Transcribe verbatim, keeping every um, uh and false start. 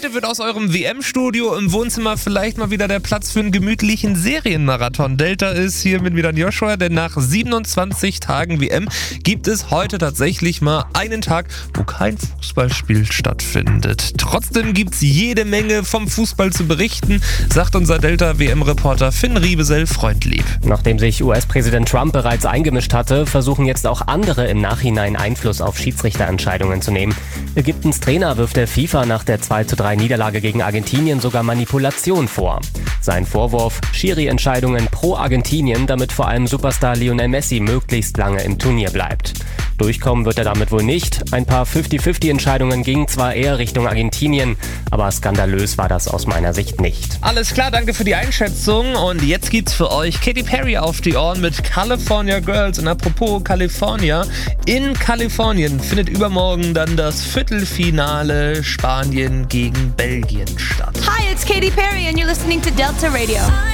Heute wird aus eurem W M-Studio im Wohnzimmer vielleicht mal wieder der Platz für einen gemütlichen Serienmarathon. Delta ist hier mit wieder Joshua, denn nach siebenundzwanzig Tagen W M gibt es heute tatsächlich mal einen Tag, wo kein Fußballspiel stattfindet. Trotzdem gibt es jede Menge vom Fußball zu berichten, sagt unser Delta-W M-Reporter Finn Riebesell freundlieb. Nachdem sich U S-Präsident Trump bereits eingemischt hatte, versuchen jetzt auch andere im Nachhinein Einfluss auf Schiedsrichterentscheidungen zu nehmen. Ägyptens Trainer wirft der FIFA nach der zwei zu drei Niederlage gegen Argentinien sogar Manipulation vor. Sein Vorwurf: Schiri-Entscheidungen pro Argentinien, damit vor allem Superstar Lionel Messi möglichst lange im Turnier bleibt. Durchkommen wird er damit wohl nicht. Ein paar fünfzig fünfzig Entscheidungen gingen zwar eher Richtung Argentinien, aber skandalös war das aus meiner Sicht nicht. Alles klar, danke für die Einschätzung. Und jetzt gibt's für euch Katy Perry auf die Ohren mit California Girls. Und apropos California, in Kalifornien findet übermorgen dann das Viertelfinale Spanien gegen Belgien statt. Hi, it's Katy Perry and you're listening to Delta Radio.